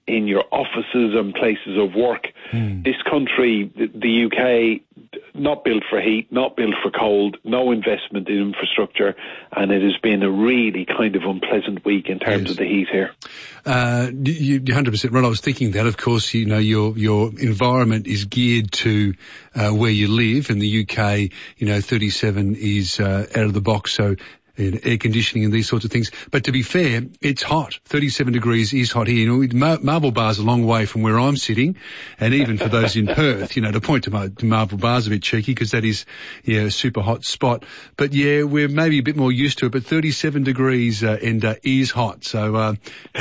in your offices and places of work. This country, the UK, not built for heat, not built for cold, no investment in infrastructure, and it has been a really kind of unpleasant week in terms of the heat here. You're 100% right. I was thinking that, of course, you know, your environment is geared to where you live. In the UK, you know, 37 is out of the box, so air conditioning and these sorts of things. But to be fair, it's hot. 37 degrees is hot here. You know, Marble Bar's a long way from where I'm sitting, and even for those in Perth, you know, to point to Marble Bar's a bit cheeky because that is, a super hot spot. But yeah, we're maybe a bit more used to it. But 37 degrees, Enda, is hot. So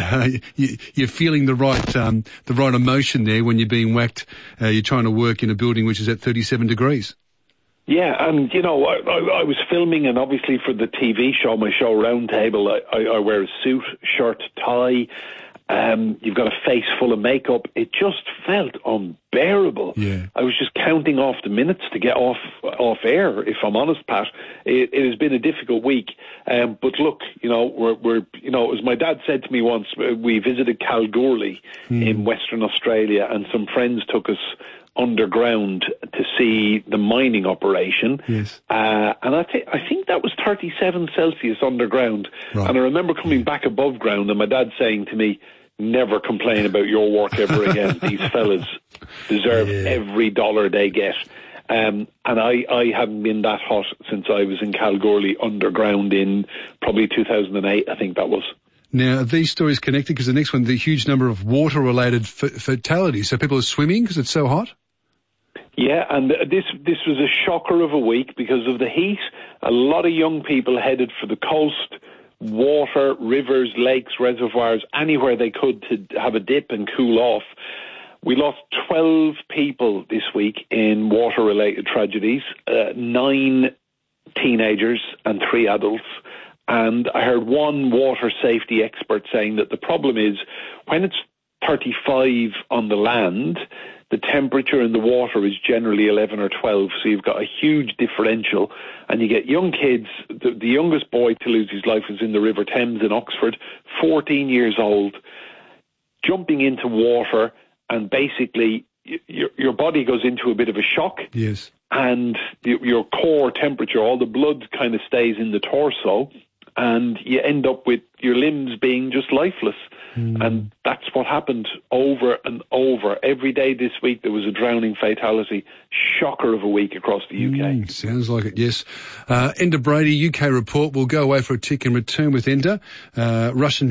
you're feeling the right emotion there when you're being whacked. You're trying to work in a building which is at 37 degrees. Yeah, and, you know, I was filming, and obviously for the TV show, my show Roundtable, I wear a suit, shirt, tie. You've got a face full of makeup. It just felt unbearable. Yeah. I was just counting off the minutes to get off air, if I'm honest, Pat. It has been a difficult week. But look, you know, we're you know, as my dad said to me once, we visited Kalgoorlie in Western Australia, and some friends took us underground to see the mining operation. Yes. And I think that was 37 Celsius underground. Right. And I remember coming back above ground and my dad saying to me, never complain about your work ever again. These fellas deserve every dollar they get. And I haven't been that hot since I was in Kalgoorlie underground in probably 2008, I think that was. Now, are these stories connected? Because the next one, the huge number of water-related fatalities. So people are swimming because it's so hot? Yeah, and this was a shocker of a week because of the heat. A lot of young people headed for the coast, water, rivers, lakes, reservoirs, anywhere they could to have a dip and cool off. We lost 12 people this week in water-related tragedies, 9 teenagers and 3 adults. And I heard one water safety expert saying that the problem is when it's 35 on the land, the temperature in the water is generally 11 or 12, so you've got a huge differential. And you get young kids. The youngest boy to lose his life was in the River Thames in Oxford, 14 years old, jumping into water, and basically your body goes into a bit of a shock. Yes. And your core temperature, all the blood kind of stays in the torso, and you end up with your limbs being just lifeless. And that's what happened over and over. Every day this week there was a drowning fatality. Shocker of a week across the UK. Sounds like it, yes. Enda Brady, UK report. We'll go away for a tick and return with Enda. Russian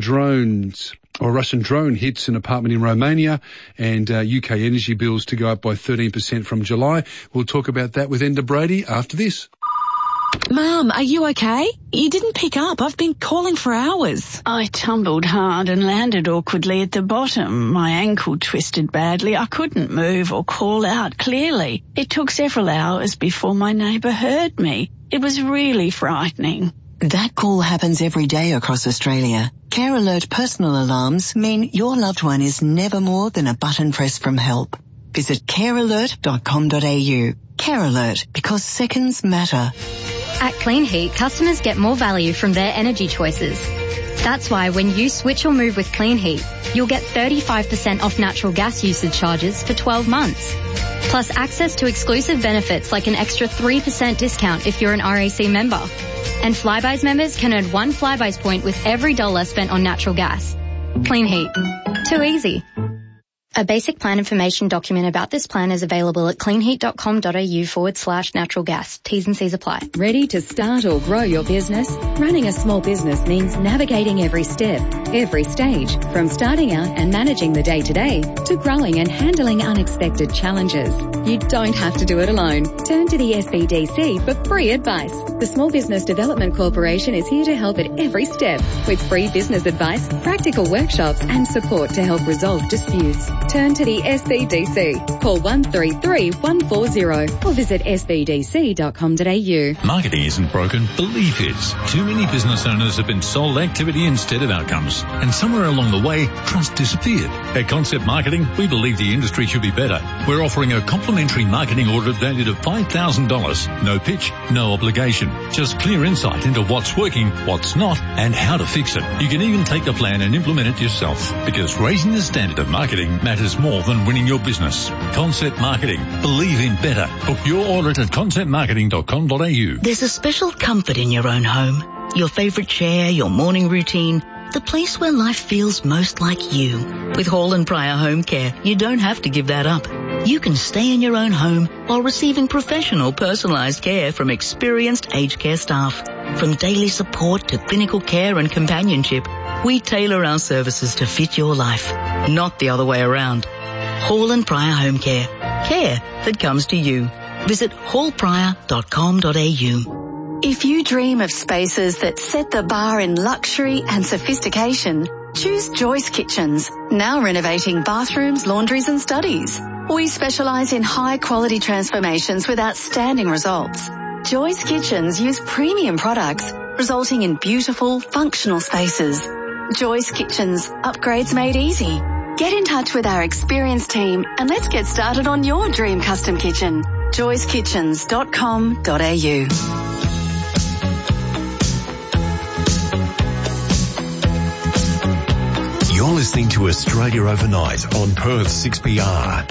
drone hits an apartment in Romania, and UK energy bills to go up by 13% from July. We'll talk about that with Enda Brady after this. Mum, are you okay? You didn't pick up. I've been calling for hours. I tumbled hard and landed awkwardly at the bottom. My ankle twisted badly. I couldn't move or call out clearly. It took several hours before my neighbour heard me. It was really frightening. That call happens every day across Australia. Care Alert personal alarms mean your loved one is never more than a button press from help. Visit carealert.com.au. Care Alert, because seconds matter. At Clean Heat, customers get more value from their energy choices. That's why when you switch or move with Clean Heat, you'll get 35% off natural gas usage charges for 12 months. Plus access to exclusive benefits like an extra 3% discount if you're an RAC member. And Flybuys members can earn 1 Flybuys point with every dollar spent on natural gas. Clean Heat. Too easy. A basic plan information document about this plan is available at cleanheat.com.au/natural gas. T's and C's apply. Ready to start or grow your business? Running a small business means navigating every step, every stage, from starting out and managing the day-to-day to growing and handling unexpected challenges. You don't have to do it alone. Turn to the SBDC for free advice. The Small Business Development Corporation is here to help at every step with free business advice, practical workshops and support to help resolve disputes. Turn to the SBDC. Call 133 140 or visit sbdc.com.au. Marketing isn't broken, belief is. Too many business owners have been sold activity instead of outcomes, and somewhere along the way, trust disappeared. At Concept Marketing, we believe the industry should be better, We're offering a complimentary marketing audit valued at $5,000. No pitch, no obligation. Just clear insight into what's working, what's not, and how to fix it. You can even take the plan and implement it yourself, because raising the standard of marketing matters more than winning your business. Concept Marketing. Believe in better. Book your audit at conceptmarketing.com.au. There's a special comfort in your own home. Your favourite chair, your morning routine, the place where life feels most like you. With Hall & Pryor Home Care, you don't have to give that up. You can stay in your own home while receiving professional personalised care from experienced aged care staff. From daily support to clinical care and companionship, we tailor our services to fit your life, not the other way around. Hall & Pryor Home Care. Care that comes to you. Visit hallpryor.com.au. If you dream of spaces that set the bar in luxury and sophistication, choose Joyce Kitchens, now renovating bathrooms, laundries and studies. We specialise in high-quality transformations with outstanding results. Joyce Kitchens use premium products, resulting in beautiful, functional spaces. Joyce Kitchens, upgrades made easy. Get in touch with our experienced team and let's get started on your dream custom kitchen. joycekitchens.com.au. You're listening to Australia Overnight on Perth 6PR.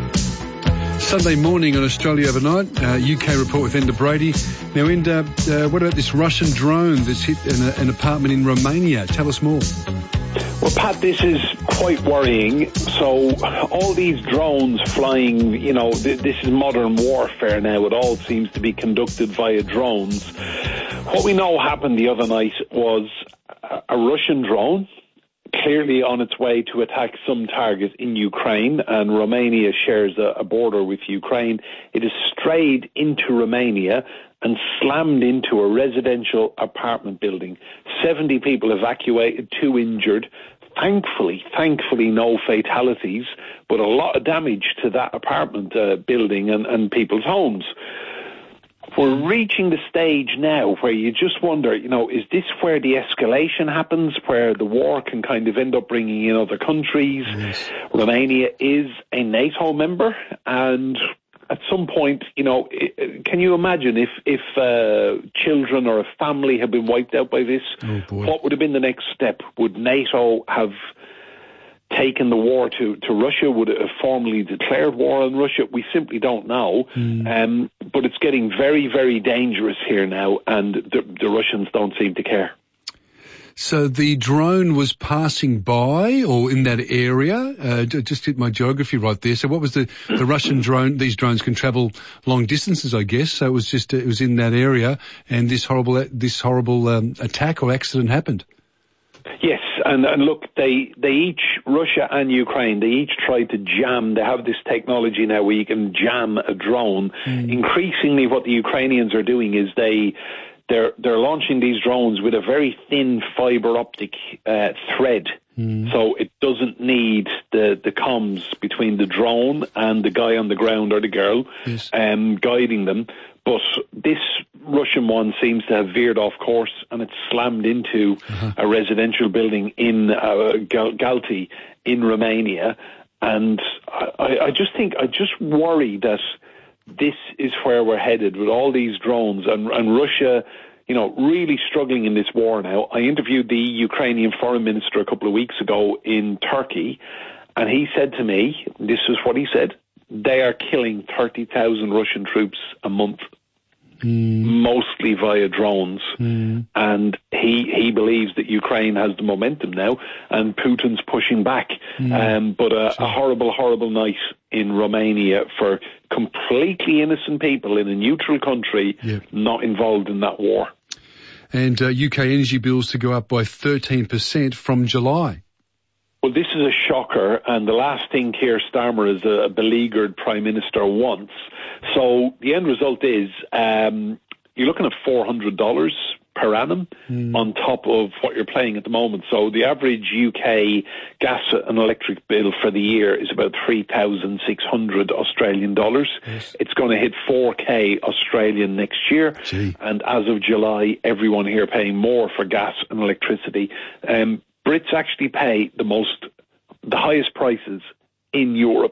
Sunday morning on Australia Overnight, UK report with Enda Brady. Now, Enda, what about this Russian drone that's hit an apartment in Romania? Tell us more. Well, Pat, this is quite worrying. So all these drones flying, this is modern warfare now. It all seems to be conducted via drones. What we know happened the other night was a Russian drone, clearly on its way to attack some target in Ukraine, and Romania shares a border with Ukraine. It has strayed into Romania and slammed into a residential apartment building. 70 people evacuated, 2 injured. Thankfully, no fatalities, but a lot of damage to that apartment building and people's homes. We're reaching the stage now where you just wonder, is this where the escalation happens, where the war can kind of end up bringing in other countries? Yes. Romania is a NATO member, and at some point, can you imagine if children or a family had been wiped out by this? Oh, boy. What would have been the next step? Would NATO have taken the war to Russia? Would it have formally declared war on Russia? We simply don't know. But it's getting very, very dangerous here now, and the Russians don't seem to care. So the drone was passing by or in that area? Just hit my geography right there. So what was the Russian drone? These drones can travel long distances, I guess. So it was in that area, and this horrible attack or accident happened. Yes, and look, they each, Russia and Ukraine, they each tried to jam. They have this technology now where you can jam a drone. Increasingly, what the Ukrainians are doing is they're launching these drones with a very thin fibre optic thread. So it doesn't need the comms between the drone and the guy on the ground or the girl guiding them. But this Russian one seems to have veered off course, and it's slammed into a residential building in Galti in Romania. And I just worry that this is where we're headed with all these drones and Russia, really struggling in this war now. I interviewed the Ukrainian foreign minister a couple of weeks ago in Turkey, and he said to me, this is what he said, they are killing 30,000 Russian troops a month, mostly via drones. And he believes that Ukraine has the momentum now, and Putin's pushing back. But a horrible, horrible night in Romania for completely innocent people in a neutral country not involved in that war. And UK energy bills to go up by 13% from July. Well, this is a shocker, and the last thing Keir Starmer, as a beleaguered Prime Minister, wants. So the end result is you're looking at $400 per annum on top of what you're paying at the moment. So the average UK gas and electric bill for the year is about 3,600 Australian dollars. Yes. It's going to hit 4K Australian next year. Gee. And as of July, everyone here paying more for gas and electricity. Brits actually pay the highest prices in Europe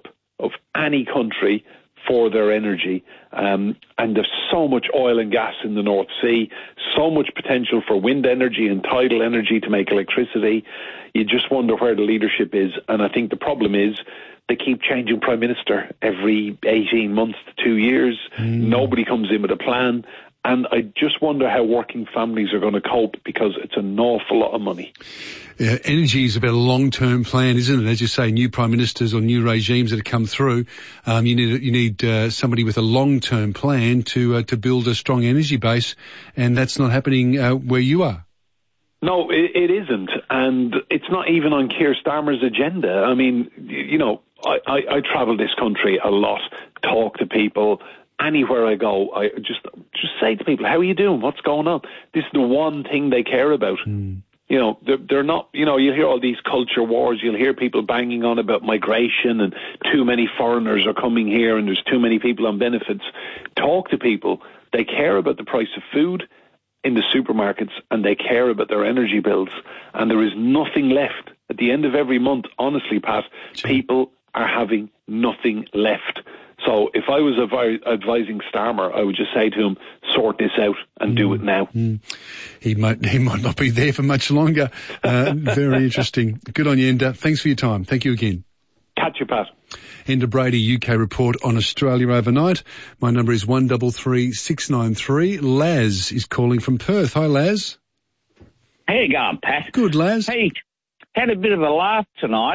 of any country for their energy. And there's so much oil and gas in the North Sea, so much potential for wind energy and tidal energy to make electricity. You just wonder where the leadership is. And I think the problem is they keep changing Prime Minister every 18 months to 2 years. Nobody comes in with a plan. And I just wonder how working families are going to cope, because it's an awful lot of money. Yeah, energy is about a long-term plan, isn't it? As you say, new prime ministers or new regimes that have come through, you need somebody with a long-term plan to build a strong energy base, and that's not happening where you are. No, it isn't, and it's not even on Keir Starmer's agenda. I mean, you know, I travel this country a lot, talk to people. Anywhere I go, I just say to people, how are you doing? What's going on? This is the one thing they care about. You know, they're not, you know, you hear all these culture wars. You'll hear people banging on about migration and too many foreigners are coming here and there's too many people on benefits. Talk to people. They care about the price of food in the supermarkets and they care about their energy bills. And there is nothing left. At the end of every month, honestly, Pat, people are having nothing left. So if I was advising Starmer, I would just say to him, sort this out and do it now. He might not be there for much longer. Very interesting. Good on you, Enda. Thanks for your time. Thank you again. Catch you, Pat. Enda Brady, UK report on Australia overnight. My number is 133693. Laz is calling from Perth. Hi, Laz. How you going, Pat? Good, Laz. Hey, had a bit of a laugh tonight.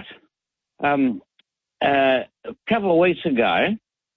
A couple of weeks ago,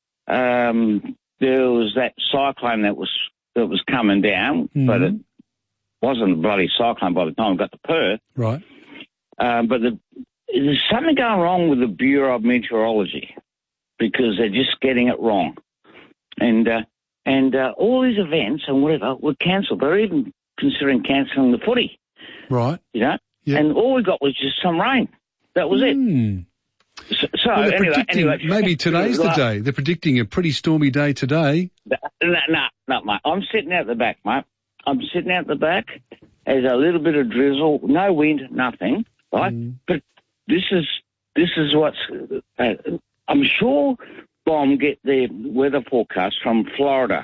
there was that cyclone that was coming down, but it wasn't a bloody cyclone by the time it got to Perth. Right. But there's something going wrong with the Bureau of Meteorology because they're just getting it wrong. And all these events and whatever were cancelled. They're even considering cancelling the footy. Right. You know? Yep. And all we got was just some rain. That was it. So well, anyway, maybe today's the day. They're predicting a pretty stormy day today. No, mate. I'm sitting out the back, mate. I'm sitting out the back. There's a little bit of drizzle, no wind, nothing, right? But this is what's. I'm sure Bomb get their weather forecast from Florida,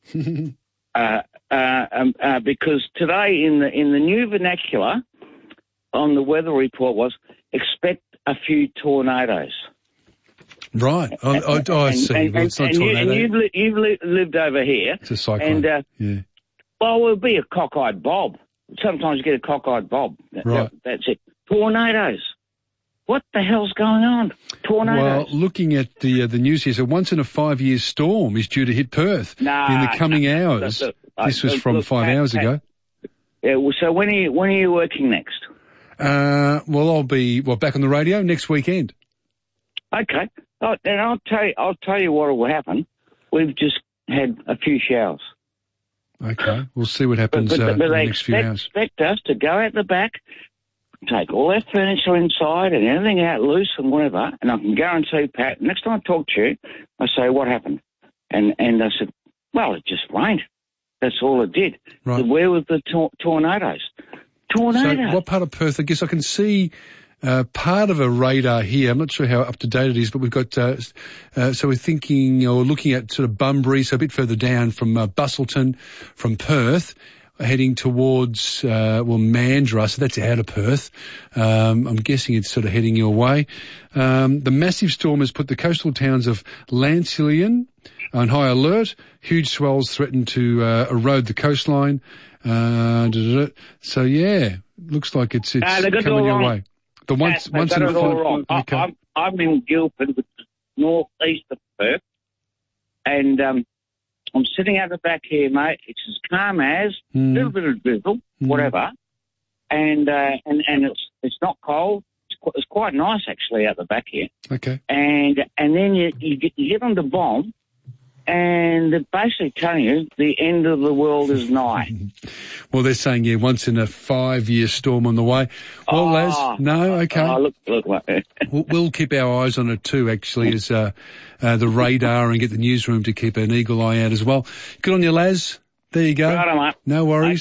because today in the new vernacular on the weather report was expect a few tornadoes. Right. I see. Well, it's not a tornado. And you've lived over here. It's a cyclone. And, well, it'll be a cockeyed bob. Sometimes you get a cockeyed bob. Right. That's it. Tornadoes. What the hell's going on? Tornadoes. Well, looking at the news here, so once in a 5-year storm is due to hit Perth in the coming hours. This was from 5 hours ago. Yeah. Well, so when are you working next? Well, I'll be back on the radio next weekend. Okay. And I'll tell you what will happen. We've just had a few showers. Okay. We'll see what happens in the next few hours. They expect us to go out the back, take all our furniture inside and everything out loose and whatever. And I can guarantee, Pat, next time I talk to you, I say, what happened? And I said, well, it just rained. That's all it did. Right. Where was the tornadoes? Tornadoes. So what part of Perth? I guess I can see part of a radar here. I'm not sure how up to date it is, but we've got, so we're thinking or looking at sort of Bunbury, so a bit further down from Busselton, from Perth, heading towards, Mandurah, so that's out of Perth. I'm guessing it's sort of heading your way. The massive storm has put the coastal towns of Lancilian on high alert. Huge swells threaten to erode the coastline. So yeah, looks like it's coming your way. Once in a wrong. I'm in Guildford, which is northeast of Perth, and I'm sitting out the back here, mate. It's as calm as a little bit of drizzle, whatever, and it's not cold. It's quite nice actually out the back here. Okay. And then you get on the bomb. And they're basically telling you the end of the world is nigh. Well, they're saying, once in a 5-year storm on the way. Well, Laz, no, okay. Look. We'll keep our eyes on it too, actually, as the radar, and get the newsroom to keep an eagle eye out as well. Good on you, Laz. There you go. Right on, mate. No worries.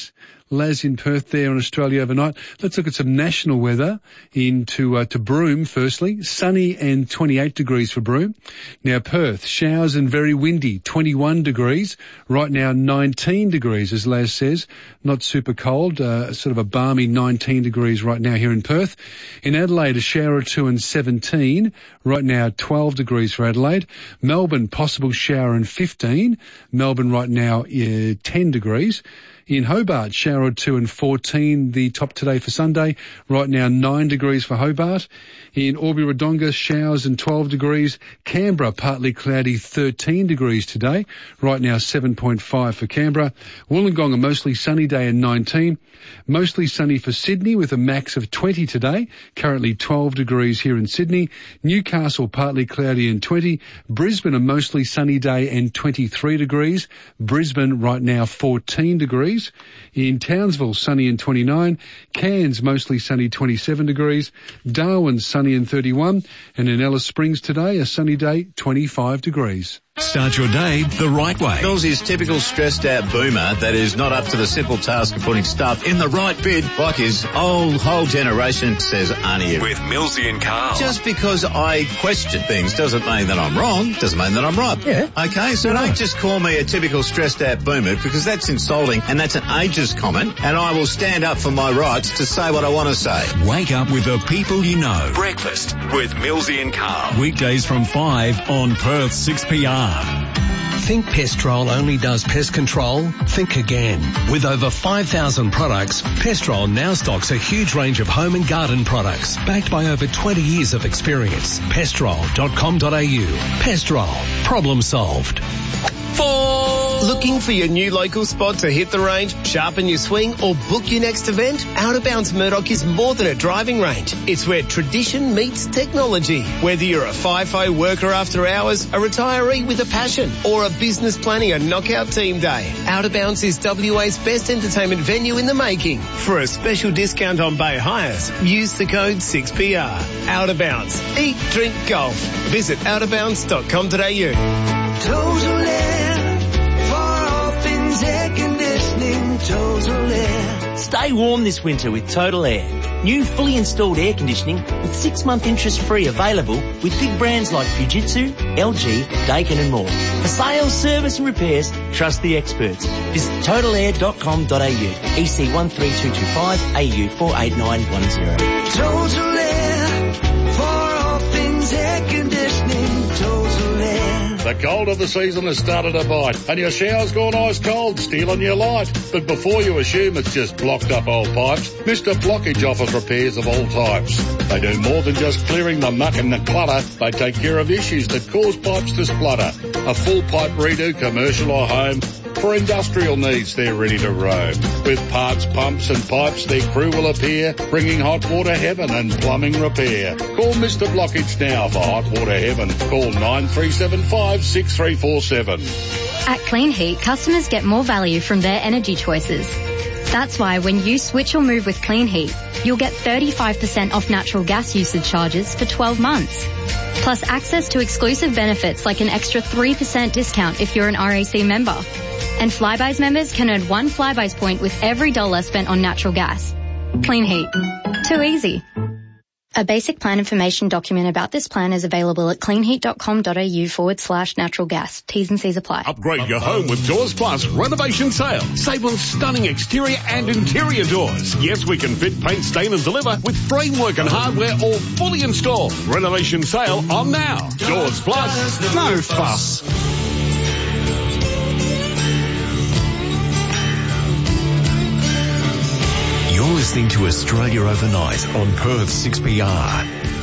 Laz in Perth there on Australia overnight. Let's look at some national weather to Broome firstly. Sunny and 28 degrees for Broome. Now Perth, showers and very windy, 21 degrees. Right now 19 degrees, as Laz says. Not super cold, sort of a balmy 19 degrees right now here in Perth. In Adelaide, a shower or two and 17. Right now 12 degrees for Adelaide. Melbourne, possible shower and 15. Melbourne right now 10 degrees. In Hobart, shower or two and 14, the top today for Sunday. Right now 9 degrees for Hobart. In Albury-Wodonga, showers and 12 degrees. Canberra, partly cloudy, 13 degrees today. Right now 7.5 for Canberra. Wollongong, a mostly sunny day and 19. Mostly sunny for Sydney with a max of 20 today. Currently 12 degrees here in Sydney. Newcastle, partly cloudy and 20. Brisbane, a mostly sunny day and 23 degrees. Brisbane right now 14 degrees. In Townsville, sunny and 29. Cairns, mostly sunny, 27 degrees. Darwin, sunny and 31. And in Alice Springs today, a sunny day, 25 degrees. Start your day the right way. Millsy's typical stressed out boomer that is not up to the simple task of putting stuff in the right bin like his whole generation says Arnie. With Millsy and Carl. Just because I question things doesn't mean that I'm wrong, doesn't mean that I'm right. Yeah. Okay, so don't just call me a typical stressed out boomer because that's insulting and that's an ageist comment, and I will stand up for my rights to say what I want to say. Wake up with the people you know. Breakfast with Millsy and Carl. Weekdays from 5 on Perth 6PR. Think Pestrol only does pest control? Think again. With over 5,000 products, Pestrol now stocks a huge range of home and garden products, backed by over 20 years of experience. Pestrol.com.au. Pestrol. Problem solved. Looking for your new local spot to hit the range, sharpen your swing, or book your next event? Out of Bounds Murdoch is more than a driving range. It's where tradition meets technology. Whether you're a FIFO worker after hours, a retiree with a passion, or a business planning a knockout team day, Out of Bounds is WA's best entertainment venue in the making. For a special discount on bay hires, use the code 6PR. Out of Bounds. Eat, drink, golf. Visit outofbounds.com.au. Total Air, for all things air conditioning, Total Air. Stay warm this winter with Total Air. New fully installed air conditioning with 6-month interest-free available with big brands like Fujitsu, LG, Daikin and more. For sales, service and repairs, trust the experts. Visit totalair.com.au, EC 13225, AU 48910. Total Air, for all things air conditioning, Total Air. The cold of the season has started to bite and your shower's gone ice cold, stealing your light. But before you assume it's just blocked up old pipes, Mr. Blockage offers repairs of all types. They do more than just clearing the muck and the clutter. They take care of issues that cause pipes to splutter. A full pipe redo, commercial or home. For industrial needs, they're ready to roam. With parts, pumps and pipes, their crew will appear, bringing hot water heaven and plumbing repair. Call Mr. Blockage now for hot water heaven. Call 9375 6347. At Clean Heat, customers get more value from their energy choices. That's why when you switch or move with Clean Heat, you'll get 35% off natural gas usage charges for 12 months. Plus access to exclusive benefits like an extra 3% discount if you're an RAC member. And Flybuys members can earn 1 Flybuys point with every dollar spent on natural gas. Clean Heat. Too easy. A basic plan information document about this plan is available at cleanheat.com.au/natural gas. T's and C's apply. Upgrade your home with Doors Plus renovation sale. Save on stunning exterior and interior doors. Yes, we can fit, paint, stain and deliver with framework and hardware all fully installed. Renovation sale on now. Doors Plus, no fuss. You're listening to Australia Overnight on Perth 6PR.